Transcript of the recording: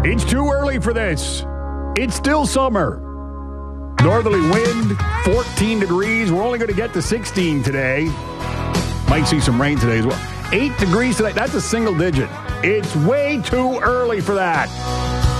It's too early for this. It's still summer. Northerly wind, 14 degrees. We're only going to get to 16 today. Might see some rain today as well. 8 degrees today. That's a single digit. It's way too early for that.